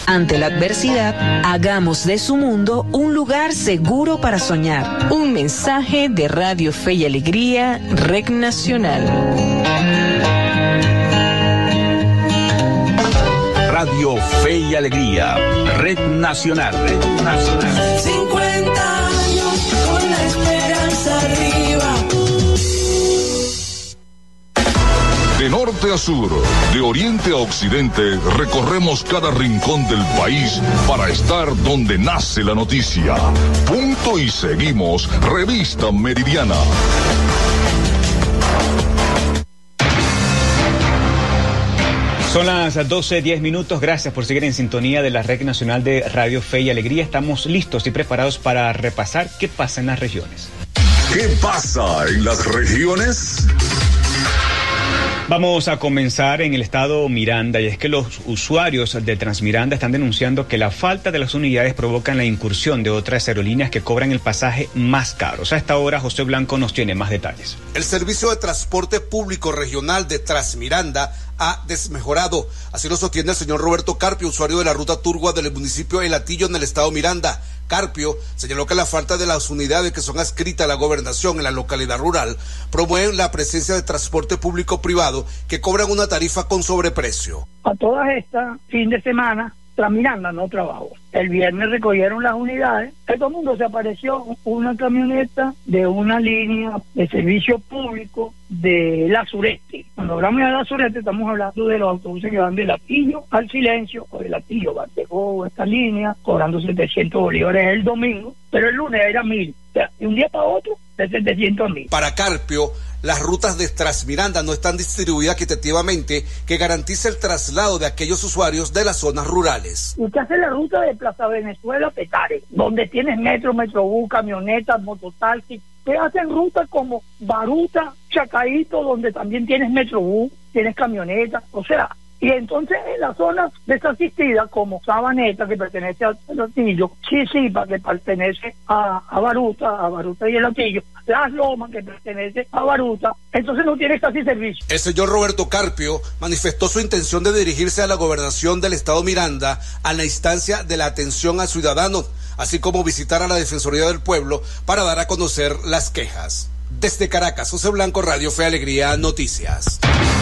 Ante la adversidad, hagamos de su mundo un lugar seguro para soñar. Un mensaje de Radio Fe y Alegría, Red Nacional. Radio Fe y Alegría, Red Nacional. Red Nacional. 50 años con la esperanza arriba. De norte a sur, de oriente a occidente, recorremos cada rincón del país para estar donde nace la noticia. Punto y seguimos, Revista Meridiana. Son las 12:10. Gracias por seguir en sintonía de la Red Nacional de Radio Fe y Alegría. Estamos listos y preparados para repasar qué pasa en las regiones. ¿Qué pasa en las regiones? Vamos a comenzar en el estado Miranda, y es que los usuarios de Transmiranda están denunciando que la falta de las unidades provocan la incursión de otras aerolíneas que cobran el pasaje más caro. A esta hora, José Blanco nos tiene más detalles. El servicio de transporte público regional de Transmiranda ha desmejorado. Así lo sostiene el señor Roberto Carpio, usuario de la ruta Turgua del municipio de El Hatillo en el estado Miranda. Carpio señaló que la falta de las unidades que son adscritas a la gobernación en la localidad rural promueven la presencia de transporte público privado que cobran una tarifa con sobreprecio. A todas estas, fin de semana, Transmiranda no trabajó. El viernes recogieron las unidades. Todo el mundo se apareció una camioneta de una línea de servicio público de la Sureste. Cuando hablamos de la Sureste estamos hablando de los autobuses que van del Hatillo al Silencio o del Hatillo dejó esta línea cobrando 700 bolívares el domingo, pero el lunes era 1.000. O sea, de un día para otro, de 700 a 1.000. Para Carpio, las rutas de Transmiranda no están distribuidas equitativamente que garantice el traslado de aquellos usuarios de las zonas rurales. Usted hace la ruta de Plaza Venezuela, Petare, donde tienes metro, metrobús, camionetas, mototaxi. Te hacen rutas como Baruta, Chacaíto, donde también tienes metrobús, tienes camionetas, o sea. Y entonces en las zonas desasistidas como Sabaneta, que pertenece al Hatillo, Chisipa, que pertenece a Baruta y el Hatillo, Las Lomas, que pertenece a Baruta, entonces no tienes casi servicio. El señor Roberto Carpio manifestó su intención de dirigirse a la gobernación del estado Miranda a la instancia de la atención al ciudadano, así como visitar a la Defensoría del Pueblo para dar a conocer las quejas. Desde Caracas, José Blanco, Radio Fe Alegría, Noticias.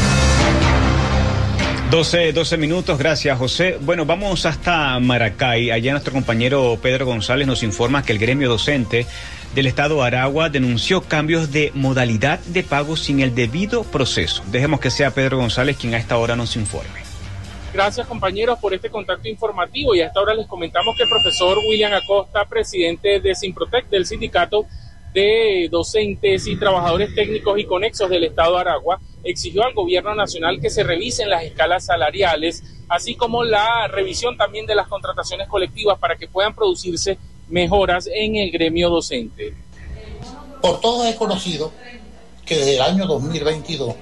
12:12. Gracias, José. Bueno, vamos hasta Maracay. Allá nuestro compañero Pedro González nos informa que el gremio docente del estado Aragua denunció cambios de modalidad de pago sin el debido proceso. Dejemos que sea Pedro González quien a esta hora nos informe. Gracias, compañeros, por este contacto informativo, y a esta hora les comentamos que el profesor William Acosta, presidente de Simprotec, del sindicato de docentes y trabajadores técnicos y conexos del estado de Aragua, exigió al gobierno nacional que se revisen las escalas salariales, así como la revisión también de las contrataciones colectivas para que puedan producirse mejoras en el gremio docente. Por todos es conocido que desde el año 2022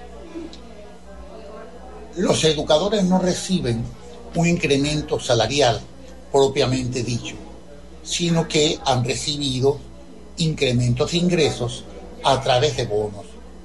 los educadores no reciben un incremento salarial propiamente dicho, sino que han recibido incrementos de ingresos a través de bonos.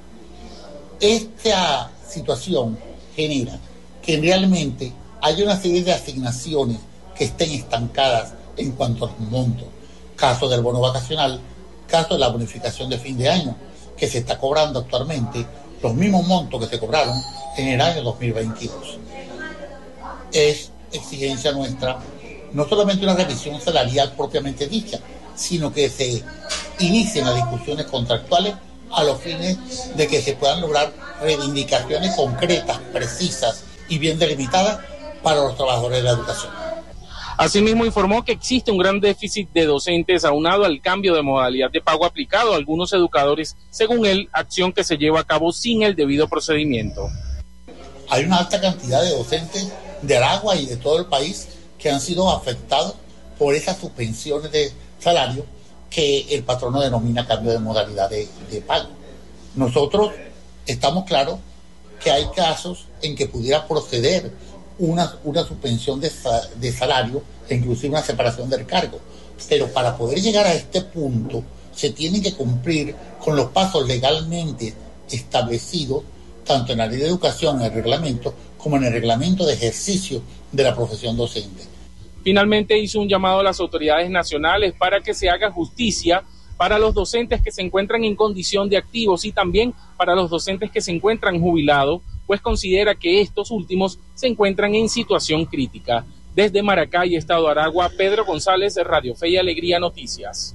Esta situación genera que realmente haya una serie de asignaciones que estén estancadas en cuanto al monto. Caso del bono vacacional, caso de la bonificación de fin de año, que se está cobrando actualmente los mismos montos que se cobraron en el año 2022. Es exigencia nuestra no solamente una revisión salarial propiamente dicha, sino que se inicien las discusiones contractuales a los fines de que se puedan lograr reivindicaciones concretas, precisas y bien delimitadas para los trabajadores de la educación. Asimismo, informó que existe un gran déficit de docentes aunado al cambio de modalidad de pago aplicado a algunos educadores, según él, acción que se lleva a cabo sin el debido procedimiento. Hay una alta cantidad de docentes de Aragua y de todo el país que han sido afectados por esas suspensiones de salario que el patrono denomina cambio de modalidad de pago. Nosotros estamos claros que hay casos en que pudiera proceder una suspensión de salario e inclusive una separación del cargo, pero para poder llegar a este punto se tienen que cumplir con los pasos legalmente establecidos tanto en la ley de educación, en el reglamento, como en el reglamento de ejercicio de la profesión docente. Finalmente hizo un llamado a las autoridades nacionales para que se haga justicia para los docentes que se encuentran en condición de activos y también para los docentes que se encuentran jubilados, pues considera que estos últimos se encuentran en situación crítica. Desde Maracay, Estado Aragua, Pedro González, Radio Fe y Alegría Noticias.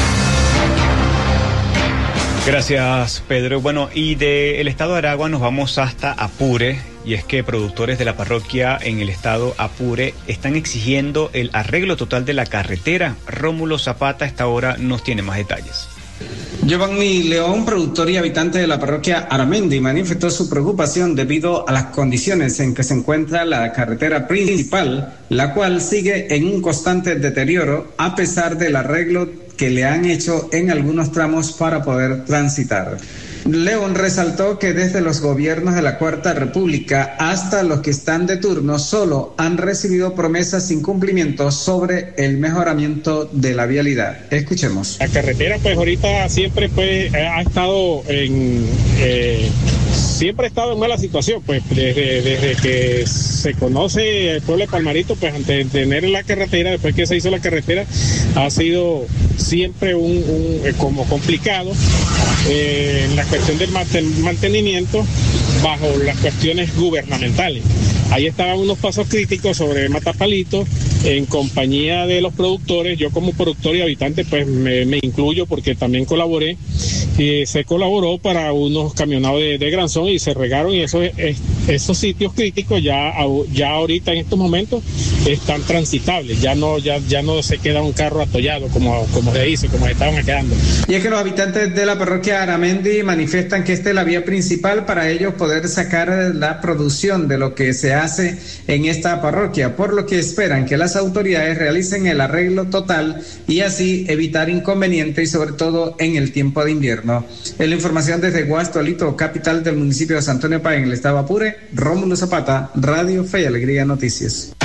Gracias, Pedro. Bueno, y del estado de Aragua nos vamos hasta Apure, y es que productores de la parroquia en el estado Apure están exigiendo el arreglo total de la carretera. Rómulo Zapata a esta hora nos tiene más detalles. Giovanni León, productor y habitante de la parroquia Aramendi, manifestó su preocupación debido a las condiciones en que se encuentra la carretera principal, la cual sigue en un constante deterioro a pesar del arreglo que le han hecho en algunos tramos para poder transitar. León resaltó que desde los gobiernos de la Cuarta República hasta los que están de turno solo han recibido promesas sin cumplimiento sobre el mejoramiento de la vialidad. Escuchemos. La carretera pues ahorita siempre ha estado siempre ha estado en mala situación, pues desde que se conoce el pueblo de Palmarito, pues antes de tener la carretera, después que se hizo la carretera, ha sido siempre como complicado en la cuestión del mantenimiento bajo las cuestiones gubernamentales. Ahí estaban unos pasos críticos sobre Matapalito en compañía de los productores. Yo como productor y habitante pues me incluyo porque también colaboré. Se colaboró para unos camionados de Granzón y se regaron, y esos sitios críticos ya ahorita en estos momentos están transitables, ya no se queda un carro atollado como se dice, como se estaban quedando. Y es que los habitantes de la parroquia Aramendi manifiestan que esta es la vía principal para ellos poder sacar la producción de lo que se hace en esta parroquia, por lo que esperan que las autoridades realicen el arreglo total y así evitar inconvenientes y sobre todo en el tiempo de invierno. En la información desde Guastolito, capital del municipio de San Antonio Páez, en el estado Apure, Rómulo Zapata, Radio Fe y Alegría Noticias.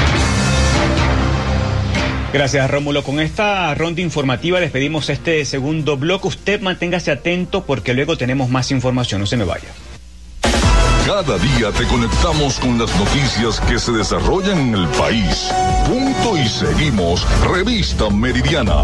Gracias, Rómulo. Con esta ronda informativa despedimos este segundo bloque. Usted manténgase atento porque luego tenemos más información, no se me vaya. Cada día te conectamos con las noticias que se desarrollan en el país. Punto y seguimos, Revista Meridiana.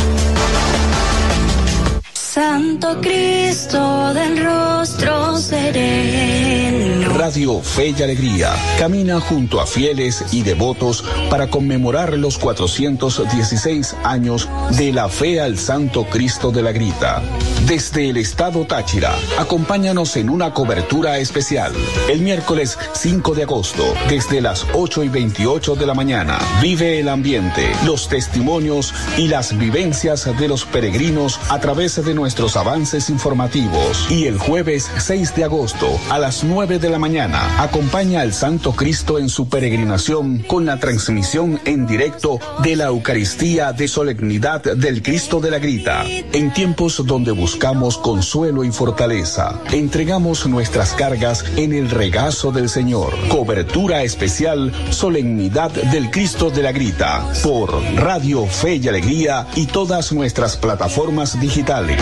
Santo Cristo del rostro sereno. Radio Fe y Alegría camina junto a fieles y devotos para conmemorar los 416 años de la fe al Santo Cristo de la Grita. Desde el estado Táchira, acompáñanos en una cobertura especial. El miércoles 5 de agosto, desde las 8:28 de la mañana, vive el ambiente, los testimonios y las vivencias de los peregrinos a través de nuestros avances informativos. Y el jueves 6 de agosto, a las 9 de la mañana, acompaña al Santo Cristo en su peregrinación con la transmisión en directo de la Eucaristía de Solemnidad del Cristo de la Grita. En tiempos donde buscamos consuelo y fortaleza, entregamos nuestras cargas en el regazo del Señor. Cobertura especial Solemnidad del Cristo de la Grita por Radio Fe y Alegría y todas nuestras plataformas digitales.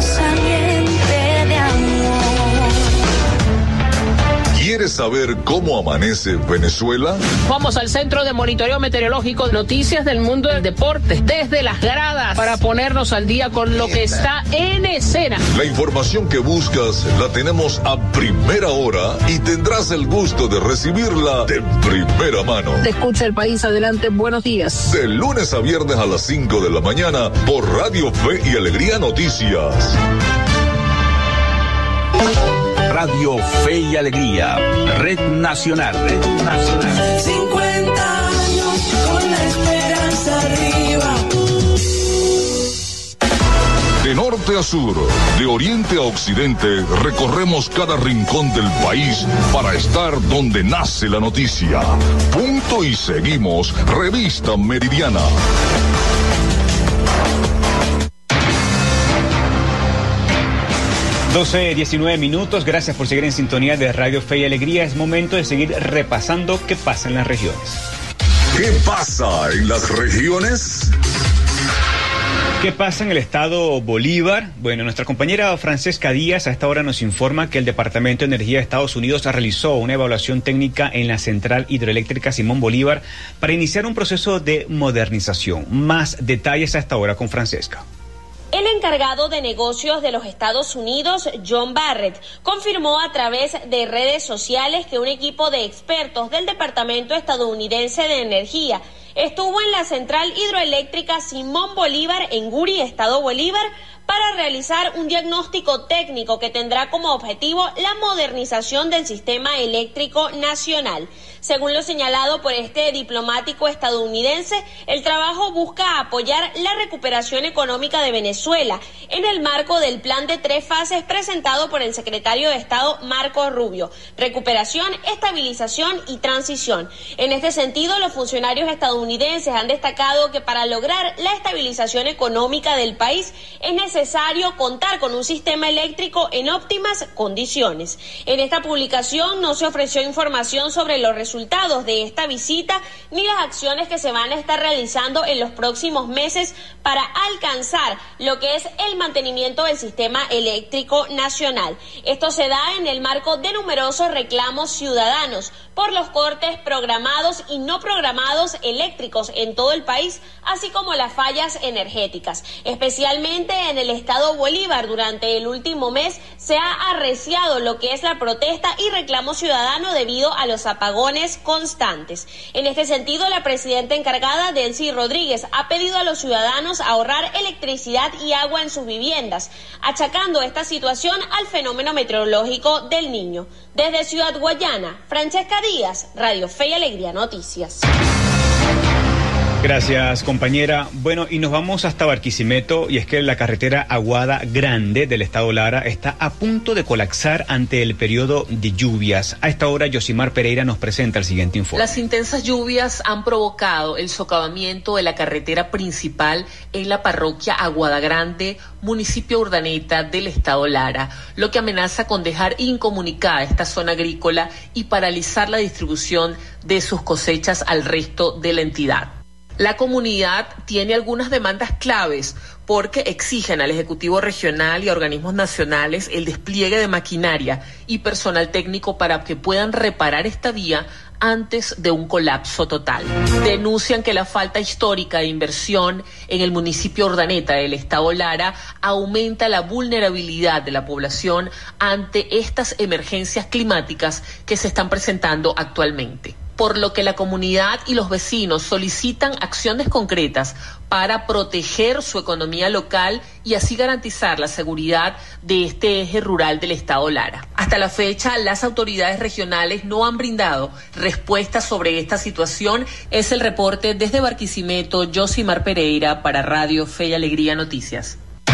¿Quieres saber cómo amanece Venezuela? Vamos al Centro de Monitoreo Meteorológico, noticias del mundo del deporte, desde las gradas, para ponernos al día con lo que está en escena. La información que buscas la tenemos a primera hora y tendrás el gusto de recibirla de primera mano. Te escucha el país, adelante, buenos días. De lunes a viernes a las 5 de la mañana por Radio Fe y Alegría Noticias. Radio Fe y Alegría, Red Nacional. 50 años con la esperanza arriba. De norte a sur, de oriente a occidente, recorremos cada rincón del país para estar donde nace la noticia. Punto y seguimos, Revista Meridiana. (12:19). Gracias por seguir en sintonía de Radio Fe y Alegría. Es momento de seguir repasando qué pasa en las regiones. ¿Qué pasa en las regiones? ¿Qué pasa en el estado Bolívar? Bueno, nuestra compañera Francesca Díaz a esta hora nos informa que el Departamento de Energía de Estados Unidos realizó una evaluación técnica en la central hidroeléctrica Simón Bolívar para iniciar un proceso de modernización. Más detalles a esta hora con Francesca. El encargado de negocios de los Estados Unidos, John Barrett, confirmó a través de redes sociales que un equipo de expertos del Departamento estadounidense de Energía estuvo en la central hidroeléctrica Simón Bolívar en Guri, estado Bolívar, para realizar un diagnóstico técnico que tendrá como objetivo la modernización del sistema eléctrico nacional. Según lo señalado por este diplomático estadounidense, el trabajo busca apoyar la recuperación económica de Venezuela en el marco del plan de 3 fases presentado por el secretario de Estado Marco Rubio: recuperación, estabilización y transición. En este sentido, los funcionarios estadounidenses han destacado que para lograr la estabilización económica del país es necesario contar con un sistema eléctrico en óptimas condiciones. En esta publicación no se ofreció información sobre los resultados de esta visita ni las acciones que se van a estar realizando en los próximos meses para alcanzar lo que es el mantenimiento del sistema eléctrico nacional. Esto se da en el marco de numerosos reclamos ciudadanos por los cortes programados y no programados eléctricos en todo el país, así como las fallas energéticas. Especialmente en el estado Bolívar, durante el último mes se ha arreciado lo que es la protesta y reclamo ciudadano debido a los apagones constantes. En este sentido, la presidenta encargada, Delcy Rodríguez, ha pedido a los ciudadanos ahorrar electricidad y agua en sus viviendas, achacando esta situación al fenómeno meteorológico del Niño. Desde Ciudad Guayana, Francesca Díaz, Radio Fe y Alegría Noticias. Gracias, compañera. Bueno, y nos vamos hasta Barquisimeto, y es que la carretera Aguada Grande del estado Lara está a punto de colapsar ante el periodo de lluvias. A esta hora, Yosimar Pereira nos presenta el siguiente informe. Las intensas lluvias han provocado el socavamiento de la carretera principal en la parroquia Aguada Grande, municipio Urdaneta del estado Lara, lo que amenaza con dejar incomunicada esta zona agrícola y paralizar la distribución de sus cosechas al resto de la entidad. La comunidad tiene algunas demandas claves porque exigen al Ejecutivo Regional y a organismos nacionales el despliegue de maquinaria y personal técnico para que puedan reparar esta vía antes de un colapso total. Denuncian que la falta histórica de inversión en el municipio Urdaneta del estado Lara aumenta la vulnerabilidad de la población ante estas emergencias climáticas que se están presentando actualmente, por lo que la comunidad y los vecinos solicitan acciones concretas para proteger su economía local y así garantizar la seguridad de este eje rural del estado Lara. Hasta la fecha, las autoridades regionales no han brindado respuestas sobre esta situación. Es el reporte desde Barquisimeto, Yosimar Pereira para Radio Fe y Alegría Noticias.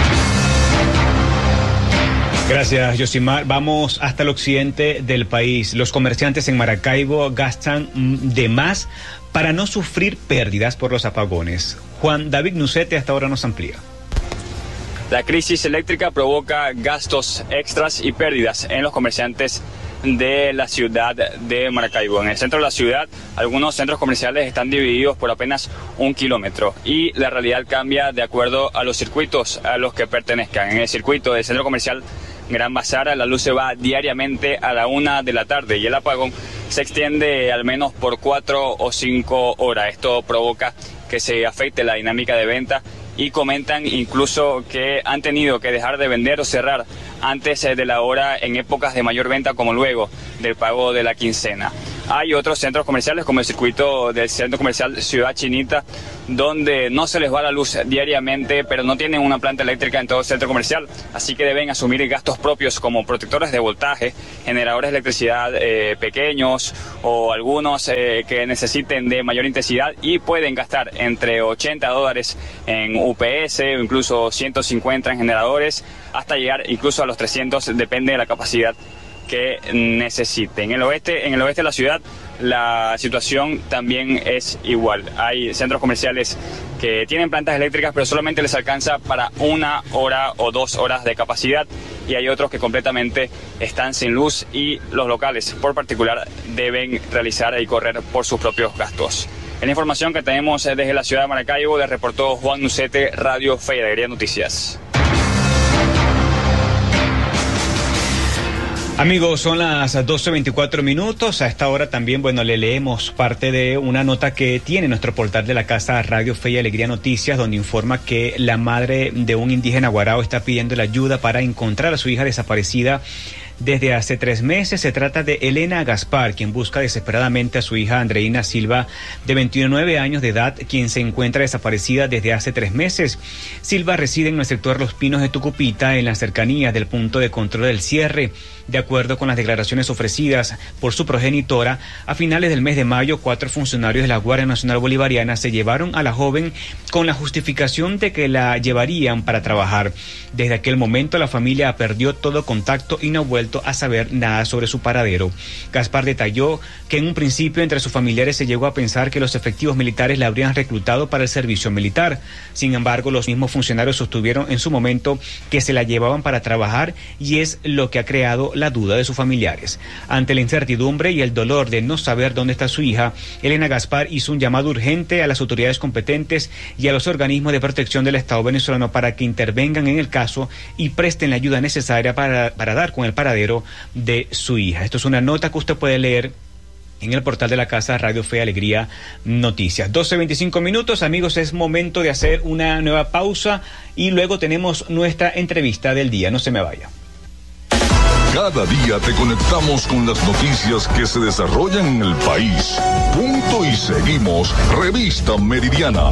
Gracias, Yosimar. Vamos hasta el occidente del país. Los comerciantes en Maracaibo gastan de más para no sufrir pérdidas por los apagones. Juan David Nucete hasta ahora nos amplía. La crisis eléctrica provoca gastos extras y pérdidas en los comerciantes de la ciudad de Maracaibo. En el centro de la ciudad, algunos centros comerciales están divididos por apenas 1 kilómetro y la realidad cambia de acuerdo a los circuitos a los que pertenezcan. En el circuito del centro comercial Gran Bazar, la luz se va diariamente a la 1 de la tarde y el apagón se extiende al menos por 4 o 5 horas. Esto provoca que se afecte la dinámica de venta y comentan incluso que han tenido que dejar de vender o cerrar antes de la hora en épocas de mayor venta como luego del pago de la quincena. Hay otros centros comerciales como el circuito del centro comercial Ciudad Chinita, donde no se les va la luz diariamente, pero no tienen una planta eléctrica en todo el centro comercial, así que deben asumir gastos propios como protectores de voltaje, generadores de electricidad pequeños o algunos que necesiten de mayor intensidad y pueden gastar entre $80 en UPS o incluso 150 en generadores hasta llegar incluso a los 300, depende de la capacidad que necesiten. En el oeste de la ciudad la situación también es igual. Hay centros comerciales que tienen plantas eléctricas pero solamente les alcanza para 1 hora o 2 horas de capacidad y hay otros que completamente están sin luz y los locales por particular deben realizar y correr por sus propios gastos. la información que tenemos desde la ciudad de Maracaibo, le reportó Juan Nucete, Radio Fe y Alegría Noticias. Amigos, son las 12:24 minutos. A esta hora también, le leemos parte de una nota que tiene nuestro portal de la casa Radio Fe y Alegría Noticias, donde informa que la madre de un indígena guarao está pidiendo la ayuda para encontrar a su hija desaparecida desde hace 3 meses. Se trata de Elena Gaspar, quien busca desesperadamente a su hija Andreina Silva, de 29 años de edad, quien se encuentra desaparecida desde hace 3 meses. Silva reside en el sector Los Pinos de Tucupita, en las cercanías del punto de control del cierre. De acuerdo con las declaraciones ofrecidas por su progenitora, a finales del mes de mayo, 4 funcionarios de la Guardia Nacional Bolivariana se llevaron a la joven con la justificación de que la llevarían para trabajar. Desde aquel momento, la familia perdió todo contacto y no ha vuelto a saber nada sobre su paradero. Gaspar detalló que en un principio entre sus familiares se llegó a pensar que los efectivos militares la habrían reclutado para el servicio militar. Sin embargo, los mismos funcionarios sostuvieron en su momento que se la llevaban para trabajar, y es lo que ha creado la duda de sus familiares. Ante la incertidumbre y el dolor de no saber dónde está su hija, Elena Gaspar hizo un llamado urgente a las autoridades competentes y a los organismos de protección del Estado venezolano para que intervengan en el caso y presten la ayuda necesaria para dar con el paradero de su hija. Esto es una nota que usted puede leer en el portal de la casa Radio Fe y Alegría Noticias. 12:25 minutos, amigos, es momento de hacer una nueva pausa y luego tenemos nuestra entrevista del día. No se me vaya. Cada día te conectamos con las noticias que se desarrollan en el país. Punto y seguimos. Revista Meridiana.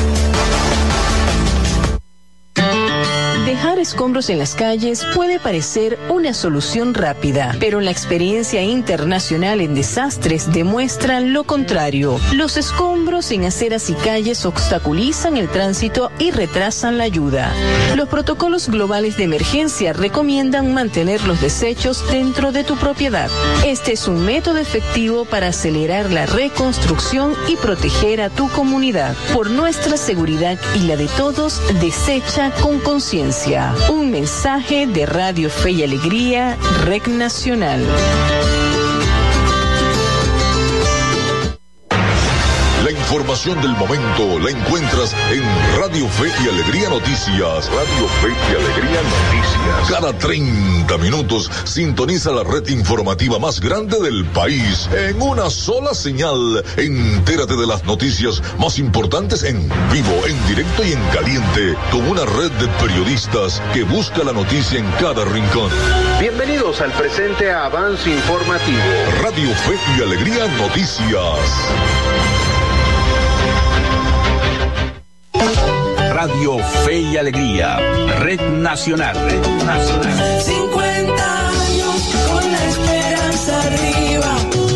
Dejar escombros en las calles puede parecer una solución rápida, pero la experiencia internacional en desastres demuestra lo contrario. Los escombros en aceras y calles obstaculizan el tránsito y retrasan la ayuda. Los protocolos globales de emergencia recomiendan mantener los desechos dentro de tu propiedad. Este es un método efectivo para acelerar la reconstrucción y proteger a tu comunidad. Por nuestra seguridad y la de todos, desecha con conciencia. Un mensaje de Radio Fe y Alegría, Red Nacional. La información del momento la encuentras en Radio Fe y Alegría Noticias. Radio Fe y Alegría Noticias. Cada 30 minutos sintoniza la red informativa más grande del país en una sola señal. Entérate de las noticias más importantes en vivo, en directo y en caliente, con una red de periodistas que busca la noticia en cada rincón. Bienvenidos al presente avance informativo. Radio Fe y Alegría Noticias. Radio Fe y Alegría, Red Nacional. 50 años con la esperanza arriba.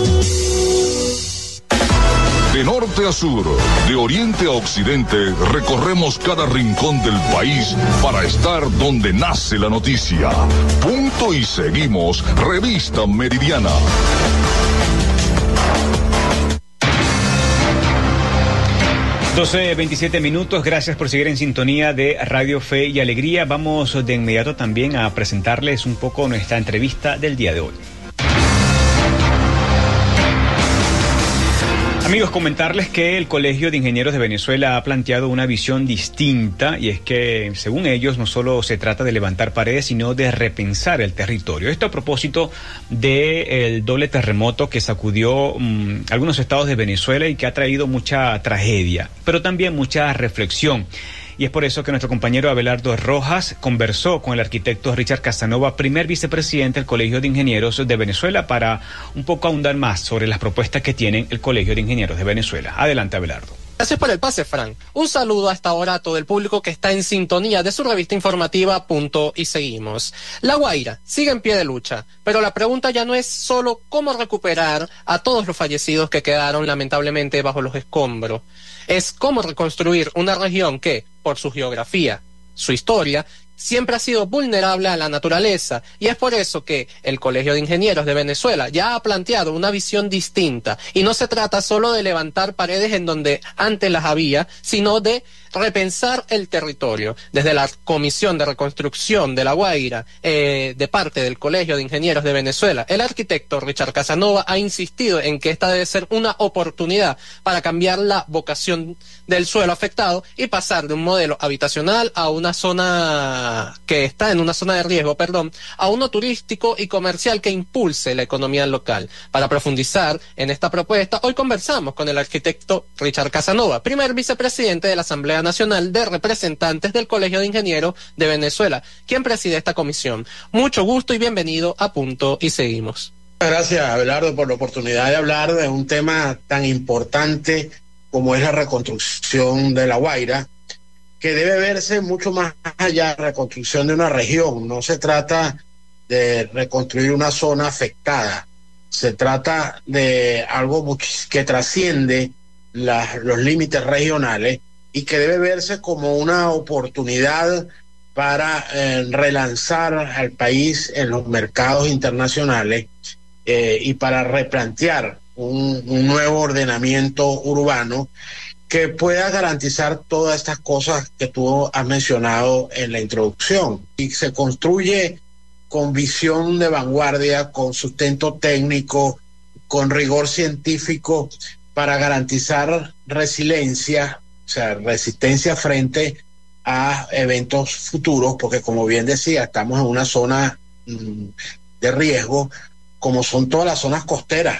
De norte a sur, de oriente a occidente, recorremos cada rincón del país para estar donde nace la noticia. Punto y seguimos. Revista Meridiana. (12:27) Gracias por seguir en sintonía de Radio Fe y Alegría. Vamos de inmediato también a presentarles un poco nuestra entrevista del día de hoy. Amigos, comentarles que el Colegio de Ingenieros de Venezuela ha planteado una visión distinta, y es que, según ellos, no solo se trata de levantar paredes, sino de repensar el territorio. Esto a propósito del doble terremoto que sacudió algunos estados de Venezuela y que ha traído mucha tragedia, pero también mucha reflexión. Y es por eso que nuestro compañero Abelardo Rojas conversó con el arquitecto Richard Casanova, primer vicepresidente del Colegio de Ingenieros de Venezuela, para un poco ahondar más sobre las propuestas que tienen el Colegio de Ingenieros de Venezuela. Adelante, Abelardo. Gracias por el pase, Fran. Un saludo hasta ahora a todo el público que está en sintonía de su revista informativa Punto y Seguimos. La Guaira sigue en pie de lucha, pero la pregunta ya no es solo cómo recuperar a todos los fallecidos que quedaron lamentablemente bajo los escombros. Es cómo reconstruir una región que, por su geografía, su historia, siempre ha sido vulnerable a la naturaleza, y es por eso que el Colegio de Ingenieros de Venezuela ya ha planteado una visión distinta, y no se trata solo de levantar paredes en donde antes las había, sino de repensar el territorio. Desde la Comisión de Reconstrucción de La Guaira, de parte del Colegio de Ingenieros de Venezuela, el arquitecto Richard Casanova ha insistido en que esta debe ser una oportunidad para cambiar la vocación del suelo afectado y pasar de un modelo habitacional a una zona que está en una zona de riesgo, a uno turístico y comercial que impulse la economía local. Para profundizar en esta propuesta, hoy conversamos con el arquitecto Richard Casanova, primer vicepresidente de la Asamblea Nacional de Representantes del Colegio de Ingenieros de Venezuela, quien preside esta comisión. Mucho gusto y bienvenido a Punto y Seguimos. Gracias, Abelardo, por la oportunidad de hablar de un tema tan importante como es la reconstrucción de La Guaira, que debe verse mucho más allá de la reconstrucción de una región. No se trata de reconstruir una zona afectada, se trata de algo que trasciende los límites regionales y que debe verse como una oportunidad para relanzar al país en los mercados internacionales y para replantear un nuevo ordenamiento urbano que pueda garantizar todas estas cosas que tú has mencionado en la introducción. Y se construye con visión de vanguardia, con sustento técnico, con rigor científico, para garantizar resiliencia, o sea, resistencia frente a eventos futuros, porque como bien decía, estamos en una zona de riesgo, como son todas las zonas costeras.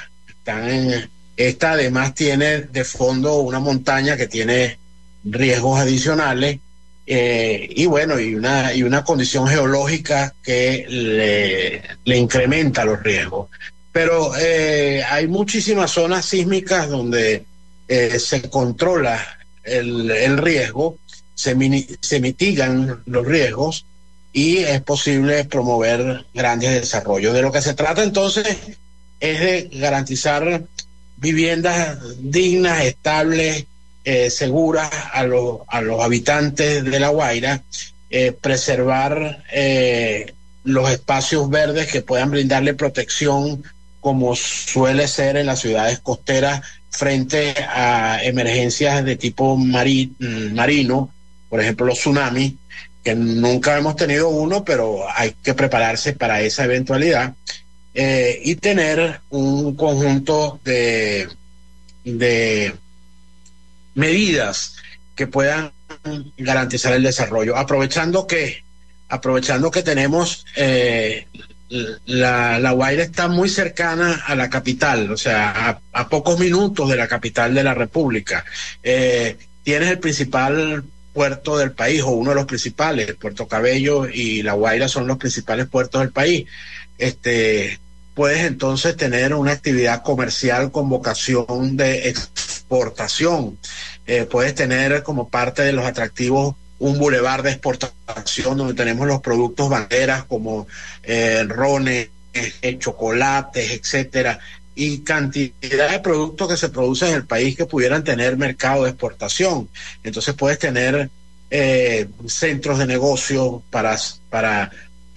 Esta además tiene de fondo una montaña que tiene riesgos adicionales y una condición geológica que le incrementa los riesgos. Pero hay muchísimas zonas sísmicas donde se controla el riesgo, se mitigan los riesgos y es posible promover grandes desarrollos. De lo que se trata entonces es de garantizar viviendas dignas, estables, seguras a los habitantes de La Guaira, preservar los espacios verdes que puedan brindarle protección, como suele ser en las ciudades costeras, frente a emergencias de tipo marino, por ejemplo los tsunamis, que nunca hemos tenido uno, pero hay que prepararse para esa eventualidad, y tener un conjunto de medidas que puedan garantizar el desarrollo, aprovechando que tenemos La Guaira está muy cercana a la capital, o sea, a pocos minutos de la capital de la República. Tienes el principal puerto del país, o uno de los principales. Puerto Cabello y La Guaira son los principales puertos del país. Puedes entonces tener una actividad comercial con vocación de exportación. Puedes tener como parte de los atractivos un bulevar de exportación donde tenemos los productos banderas como rones, chocolates, etcétera, y cantidad de productos que se producen en el país que pudieran tener mercado de exportación. Entonces puedes tener centros de negocio para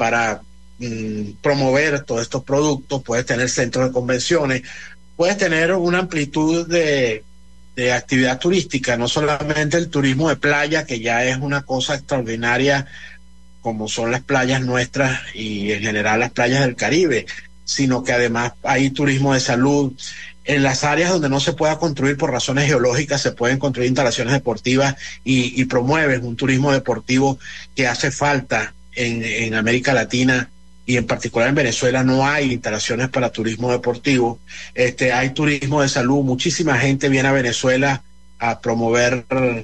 promover todos estos productos, puedes tener centros de convenciones, puedes tener una amplitud de actividad turística, no solamente el turismo de playa, que ya es una cosa extraordinaria, como son las playas nuestras y en general las playas del Caribe, sino que además hay turismo de salud. En las áreas donde no se pueda construir por razones geológicas, se pueden construir instalaciones deportivas y promueven un turismo deportivo que hace falta en América Latina, y en particular en Venezuela no hay instalaciones para turismo deportivo. Hay turismo de salud, muchísima gente viene a Venezuela a promover,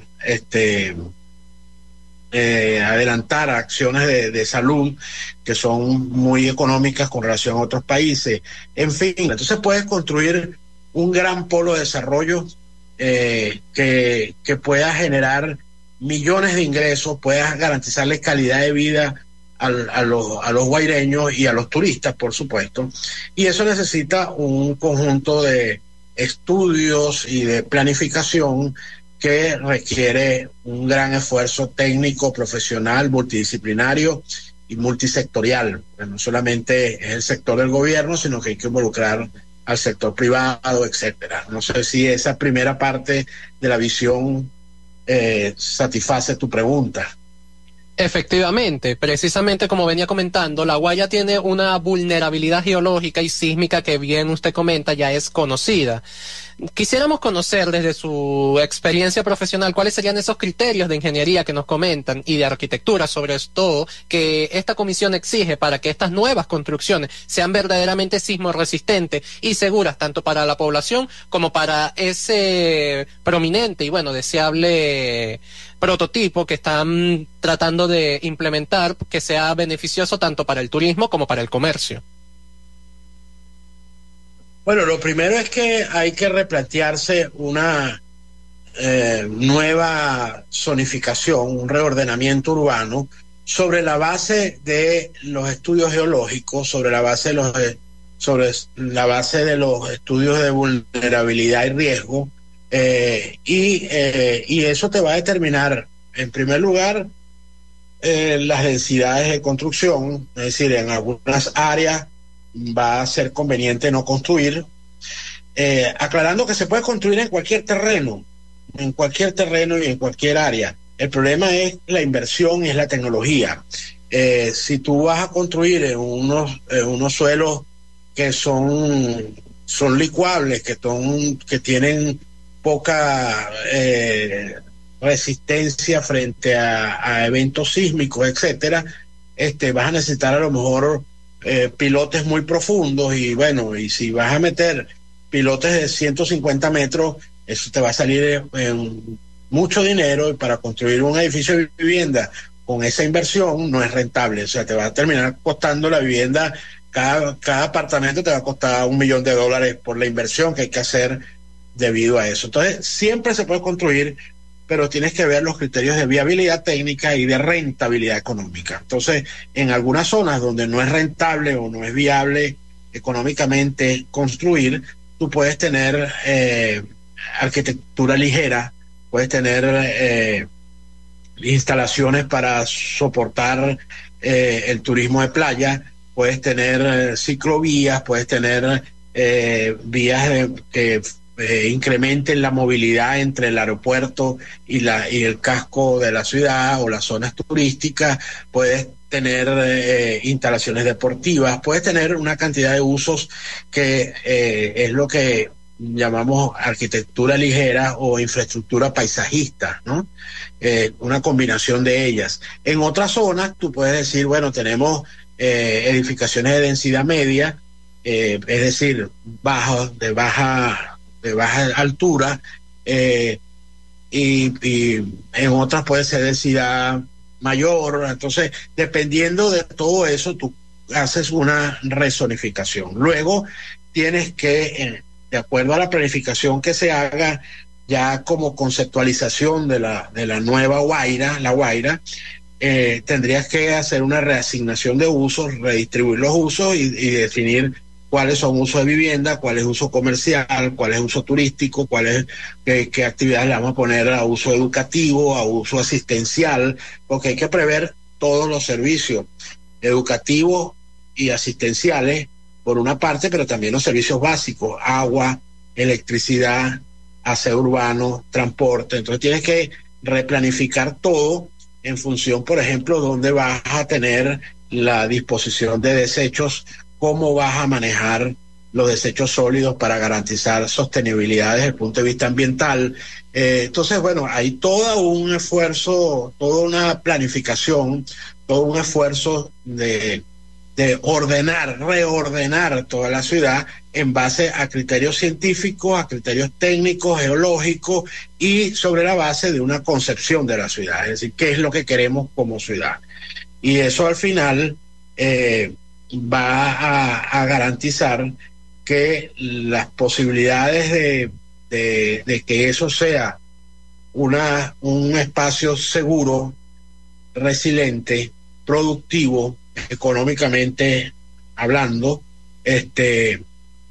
adelantar acciones de salud que son muy económicas con relación a otros países. En fin, entonces puedes construir un gran polo de desarrollo que pueda generar millones de ingresos, pueda garantizarles calidad de vida a los guaireños y a los turistas, por supuesto, y eso necesita un conjunto de estudios y de planificación que requiere un gran esfuerzo técnico, profesional, multidisciplinario y multisectorial. No solamente es el sector del gobierno, sino que hay que involucrar al sector privado, etcétera. No sé si esa primera parte de la visión satisface tu pregunta. Efectivamente, precisamente como venía comentando, La Guaira tiene una vulnerabilidad geológica y sísmica que bien usted comenta ya es conocida. Quisiéramos conocer desde su experiencia profesional cuáles serían esos criterios de ingeniería que nos comentan y de arquitectura, sobre todo, que esta comisión exige para que estas nuevas construcciones sean verdaderamente sismorresistentes y seguras tanto para la población como para ese prominente y deseable prototipo que están tratando de implementar, que sea beneficioso tanto para el turismo como para el comercio. Bueno, lo primero es que hay que replantearse una nueva zonificación, un reordenamiento urbano sobre la base de los estudios geológicos, sobre la base de los estudios de vulnerabilidad y riesgo, y eso te va a determinar, en primer lugar, las densidades de construcción, es decir, en algunas áreas va a ser conveniente no construir, aclarando que se puede construir en cualquier terreno y en cualquier área. El problema es la inversión y es la tecnología. Si tú vas a construir en unos suelos que son licuables, que tienen poca resistencia frente a eventos sísmicos, etcétera, vas a necesitar a lo mejor pilotes muy profundos y si vas a meter pilotes de 150 metros, eso te va a salir en mucho dinero, y para construir un edificio de vivienda con esa inversión no es rentable. O sea, te va a terminar costando la vivienda, cada apartamento te va a costar $1 millón por la inversión que hay que hacer debido a eso. Entonces, siempre se puede construir, pero tienes que ver los criterios de viabilidad técnica y de rentabilidad económica. Entonces, en algunas zonas donde no es rentable o no es viable económicamente construir, tú puedes tener arquitectura ligera, puedes tener instalaciones para soportar el turismo de playa, puedes tener ciclovías, puedes tener vías que incrementen la movilidad entre el aeropuerto y el casco de la ciudad o las zonas turísticas, puedes tener instalaciones deportivas, puedes tener una cantidad de usos que es lo que llamamos arquitectura ligera o infraestructura paisajista, ¿no? Una combinación de ellas. En otras zonas tú puedes decir, tenemos edificaciones de densidad media, es decir, de baja altura, y en otras puede ser densidad mayor. Entonces, dependiendo de todo eso, tú haces una rezonificación. Luego tienes que, de acuerdo a la planificación que se haga ya como conceptualización de la nueva Guaira, La Guaira, tendrías que hacer una reasignación de usos, redistribuir los usos y definir cuáles son usos de vivienda, cuál es uso comercial, cuál es uso turístico, qué actividades le vamos a poner a uso educativo, a uso asistencial, porque hay que prever todos los servicios educativos y asistenciales por una parte, pero también los servicios básicos, agua, electricidad, aseo urbano, transporte. Entonces tienes que replanificar todo en función, por ejemplo, dónde vas a tener la disposición de desechos, cómo vas a manejar los desechos sólidos para garantizar sostenibilidad desde el punto de vista ambiental. Entonces, hay todo un esfuerzo, toda una planificación, todo un esfuerzo de reordenar toda la ciudad en base a criterios científicos, a criterios técnicos, geológicos y sobre la base de una concepción de la ciudad, es decir, qué es lo que queremos como ciudad. Y eso al final va a garantizar que las posibilidades de que eso sea un espacio seguro, resiliente, productivo, económicamente hablando,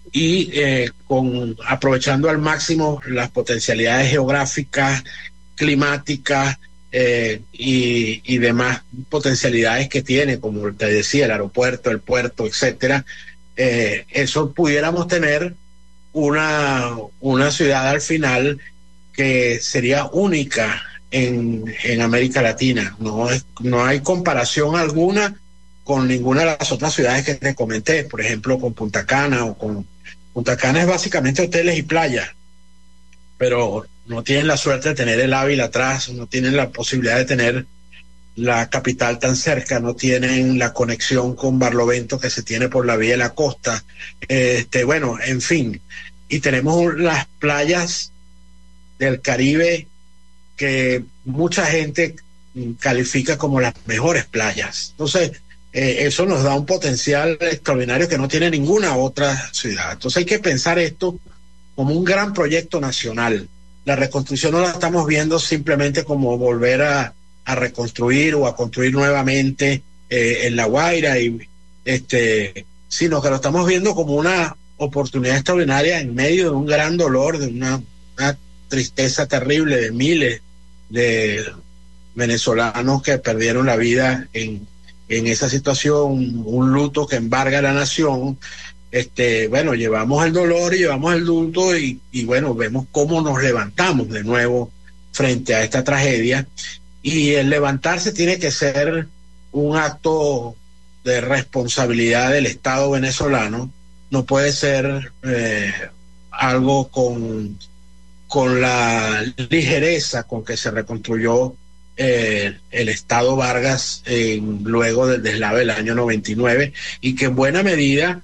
y aprovechando al máximo las potencialidades geográficas, climáticas y demás potencialidades que tiene, como te decía, el aeropuerto, el puerto, etcétera. Eso pudiéramos tener una ciudad al final que sería única en América Latina. No hay comparación alguna con ninguna de las otras ciudades que te comenté, por ejemplo con Punta Cana Punta Cana es básicamente hoteles y playas, pero no tienen la suerte de tener el Ávila atrás, no tienen la posibilidad de tener la capital tan cerca, no tienen la conexión con Barlovento que se tiene por la vía de la costa, bueno, en fin, y tenemos las playas del Caribe que mucha gente califica como las mejores playas. Entonces, eso nos da un potencial extraordinario que no tiene ninguna otra ciudad. Entonces hay que pensar esto como un gran proyecto nacional. La reconstrucción no la estamos viendo simplemente como volver a reconstruir o a construir nuevamente en La Guaira, sino que lo estamos viendo como una oportunidad extraordinaria en medio de un gran dolor, de una tristeza terrible de miles de venezolanos que perdieron la vida en esa situación, un luto que embarga a la nación. Bueno, llevamos el dolor y llevamos el luto y bueno, vemos cómo nos levantamos de nuevo frente a esta tragedia, y el levantarse tiene que ser un acto de responsabilidad del Estado venezolano, no puede ser algo con la ligereza con que se reconstruyó el Estado Vargas luego del deslave del año 99, y que en buena medida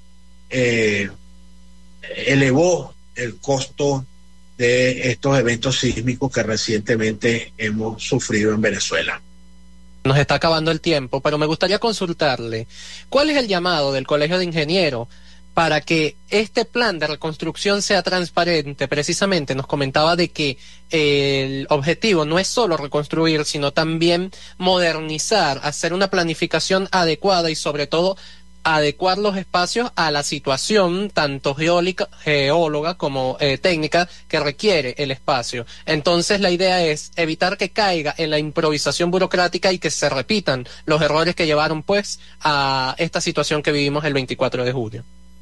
elevó el costo de estos eventos sísmicos que recientemente hemos sufrido en Venezuela. Nos está acabando el tiempo, pero me gustaría consultarle, ¿cuál es el llamado del Colegio de Ingenieros para que este plan de reconstrucción sea transparente? Precisamente nos comentaba de que el objetivo no es solo reconstruir, sino también modernizar, hacer una planificación adecuada y sobre todo adecuar los espacios a la situación tanto geóloga como técnica que requiere el espacio. Entonces la idea es evitar que caiga en la improvisación burocrática y que se repitan los errores que llevaron pues a esta situación que vivimos el 24 de julio.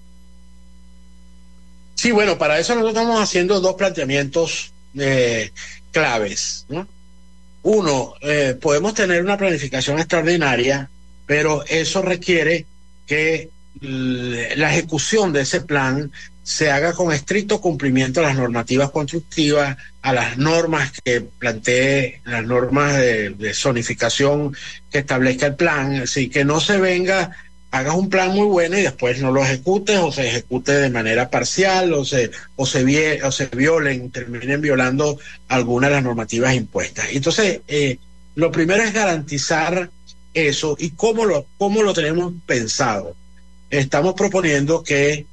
Sí, bueno, para eso nosotros estamos haciendo dos planteamientos claves, ¿no? Uno, podemos tener una planificación extraordinaria, pero eso requiere que la ejecución de ese plan se haga con estricto cumplimiento a las normativas constructivas, a las normas que plantee, las normas de zonificación que establezca el plan, así que no se venga, hagas un plan muy bueno y después no lo ejecutes, o se ejecute de manera parcial, o se violen, terminen violando algunas de las normativas impuestas. Entonces, lo primero es garantizar eso. ¿Y cómo lo tenemos pensado? Estamos proponiendo que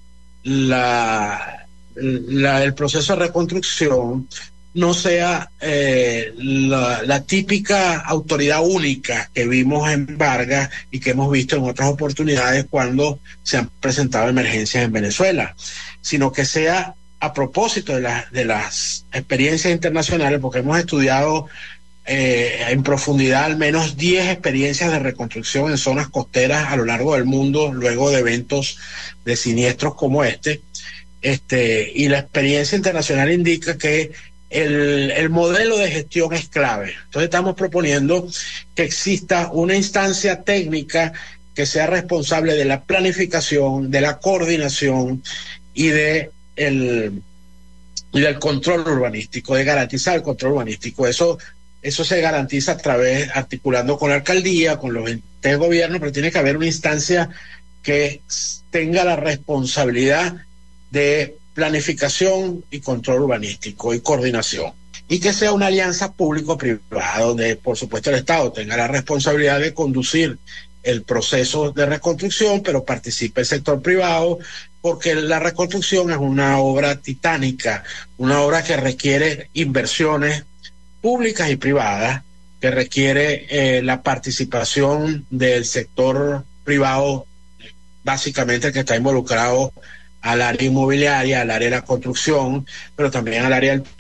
el proceso de reconstrucción no sea la típica autoridad única que vimos en Vargas y que hemos visto en otras oportunidades cuando se han presentado emergencias en Venezuela, sino que sea a propósito de las experiencias internacionales, porque hemos estudiado en profundidad al menos 10 experiencias de reconstrucción en zonas costeras a lo largo del mundo luego de eventos de siniestros como y la experiencia internacional indica que el modelo de gestión es clave. Entonces estamos proponiendo que exista una instancia técnica que sea responsable de la planificación, de la coordinación y del control urbanístico, de garantizar el control urbanístico. Eso se garantiza articulando con la alcaldía, con los entes de gobierno, pero tiene que haber una instancia que tenga la responsabilidad de planificación y control urbanístico y coordinación. Y que sea una alianza público-privada, donde por supuesto el Estado tenga la responsabilidad de conducir el proceso de reconstrucción, pero participe el sector privado, porque la reconstrucción es una obra titánica, una obra que requiere inversiones públicas y privadas, que requiere la participación del sector privado, básicamente el que está involucrado al área inmobiliaria, al área de la construcción, pero también al área del